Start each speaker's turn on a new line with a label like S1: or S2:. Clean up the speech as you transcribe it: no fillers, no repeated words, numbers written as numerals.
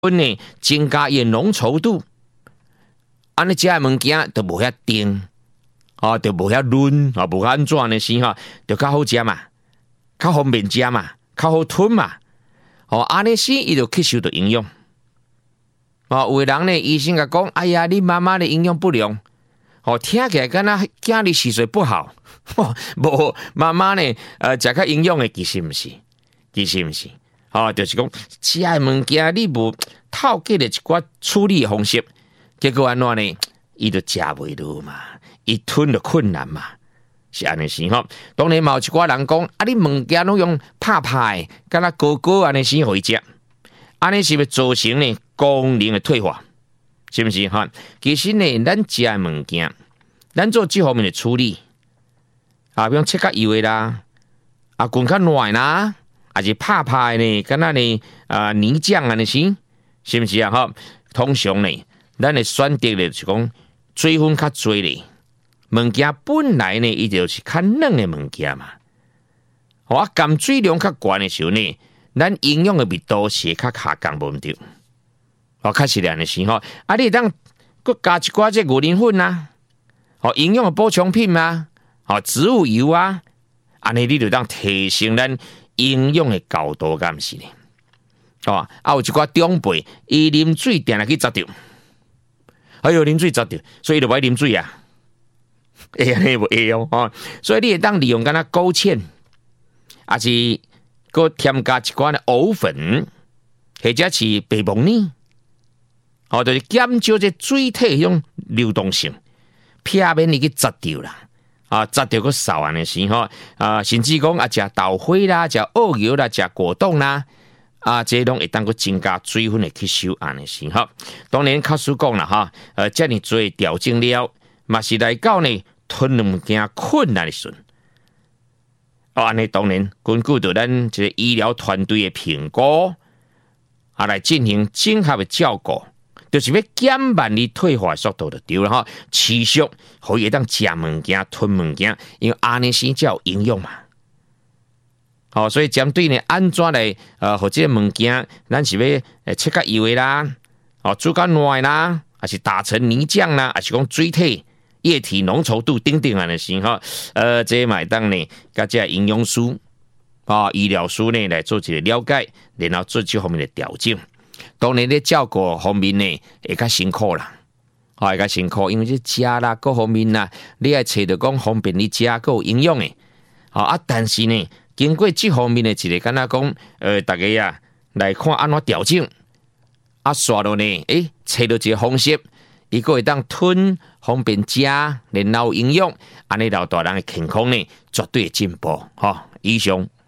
S1: 呢增加伊浓稠度，安尼食的物件就无遐甜，就无遐润，无安怎呢？是就较好食嘛，较方便食嘛，较好吞嘛。安尼时伊就吸收到营养。有的人呢，医生甲讲，哎呀，你妈妈的营养不良，听起来敢若囝哩吸水不好，无妈妈呢，食较营养的，其实毋是，就是讲食的物件你无透过了一寡处理的方式，结果安怎呢？伊就食袂落嘛，伊吞就困难嘛，是安尼是当然嘛有一寡人讲，你物件拢用拍拍，敢若高高安尼先互伊食，安尼是要造成呢功能的退化，是毋是其实呢，咱食的物件，咱做这方面的处理，比如切较油的啦，滚较软啦。还是拍拍呢，敢若呢泥浆安尼是毋是通常呢，咱的选择咧是讲水分较多咧，物件本来呢，伊就是较嫩的物件嘛。含水量较悬的时候呢，咱营养的密度是较下降无毋对。确实安尼是你当佮加一寡这牛奶粉啊，营养的补充品啊，植物油啊，安尼你就当提升咱营养的高度，敢毋是呢？有一寡长辈，伊啉水定来去砸着，啉水砸着，所以就歹啉水啊。安尼无会所以你会当利用敢若勾芡，还是佮添加一寡的藕粉，或者是白木耳，就是减少这水体迄种流动性，避免你去砸着啦。砸着个扫安尼是甚至讲食豆花啦，食澳油啦，食果冻啦，这拢会当个增加水分的吸收安尼是当然，卡叔讲啦遮尔做调整了，嘛是来到呢吞物件困难的时阵。安尼当然根据着咱这个医疗团队的评估，来进行整合的照顾。就是要减慢你退化速度就对了持续可以当食物件、吞物件，因为安尼先才有营养嘛。所以针对呢安怎来或者物件，咱是要切较油的啦，煮较软啦，还是打成泥浆啦，还是讲水体、液体浓稠度等等安尼是这买当呢，甲这营养师医疗师呢来做一个了解，然后做这方面的调整。当然咧照顾方面呢，会较辛苦啦，会较辛苦，因为这食啦各方面啦，你爱找到讲方便你食，够有营养的，但是呢，经过这方面的一个敢若讲，大家来看安怎调整，刷落呢，找到一个方式，伊个会当吞方便食，然后营养，安尼老大人的健康呢，绝对会进步，以上。